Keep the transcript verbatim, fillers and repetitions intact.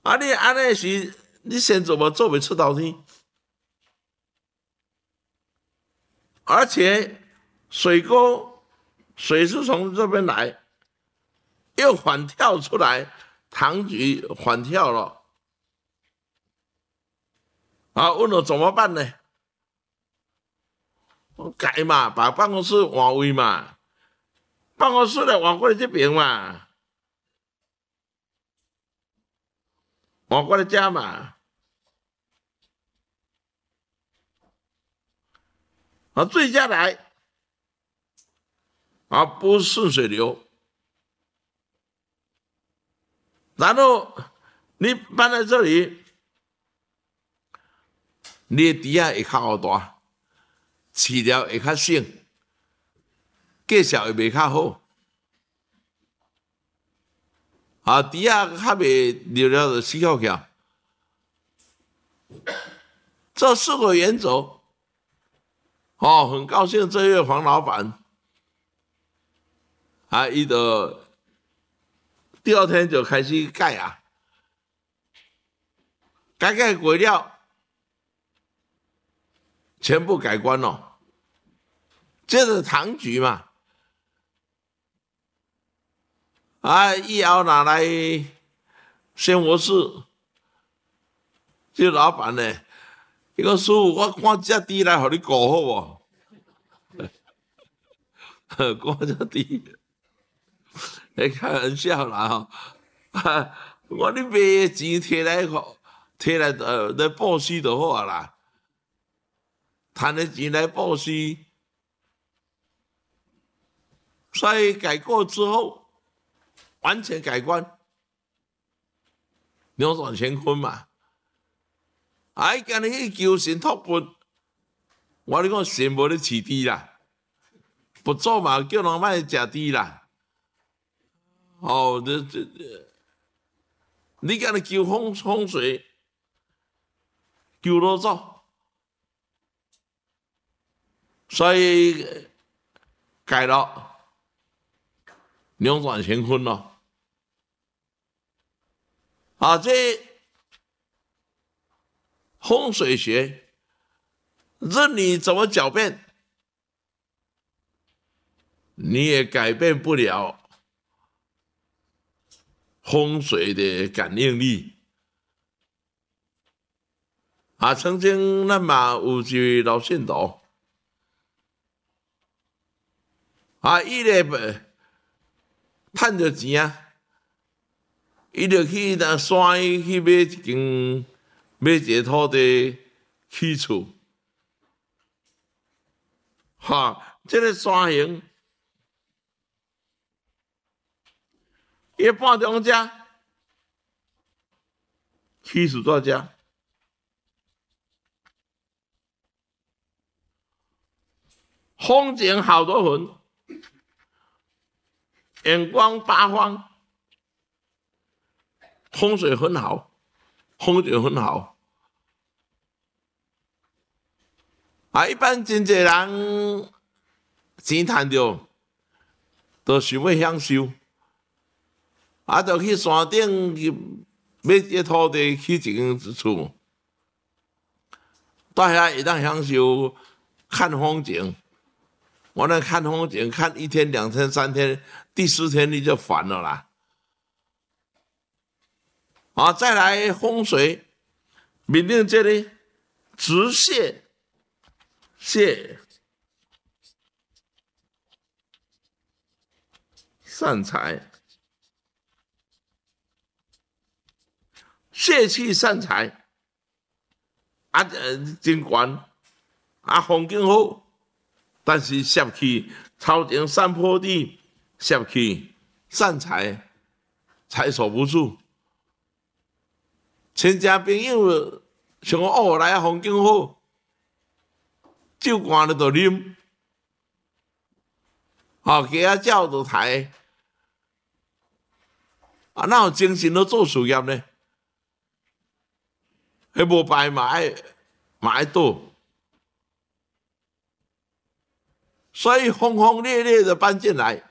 啊，你安尼是，你先做无做袂出头天，而且水沟水是从这边来，又反跳出来，糖局反跳了，啊，问我怎么办呢？我改嘛，把办公室换位嘛，办公室来换过来这边嘛，换过来这嘛。啊，最下来，啊，不顺水流，然后你搬在这里，你的底下会较大，饲料会较省，计数会袂较好，啊，底下较袂流了就死翘翘。这四个原则，哦，很高兴这位黄老板，啊，伊的第二天就开始改啊，改改过了，全部改观了。接着糖局嘛，啊，以后拿来生活室，这老板呢，伊讲师傅，我赶只猪来，互你顾好无？赶只猪，你开玩笑啦吼！我你卖的钱摕来，摕来呃来报施就好啊啦，赚的钱来报施。所以改过之后，完全改观，扭转乾坤嘛。啊！伊今日去求神托钵，我你讲神无咧饲猪啦，佛祖嘛叫人莫食猪啦。哦，这这这，你今日求风风水，求罗祖，所以改了，扭转乾坤咯。啊，这风水学，任你怎么狡辩，你也改变不了风水的感应力。啊，曾经咱嘛有一位老信徒，啊，伊咧趁着钱啊，伊就去那山去买一间买一个土地起厝，哈，这个山形，伊半中遮起厝在遮，风景好多魂，眼光八方，风水很好，风景很好。啊，一般真侪人钱赚着，都想要享受，啊，就去山顶去买一个土地起一间厝，到遐会当享受看风景。我那看风景看一天、两天、三天，第四天你就烦了啦。啊，再来风水，面令这里直线泄散财，泄气散财，啊，呃，真悬，啊，风景好。但是邪气超前山坡地，邪气散财，财守不住。亲戚朋友想讲哦，来啊，风景好，酒干了就啉，哦，鸡仔鸟就抬，啊，哪有精神去做事业呢？迄无拜嘛爱嘛爱倒。所以轰轰烈烈的搬进来，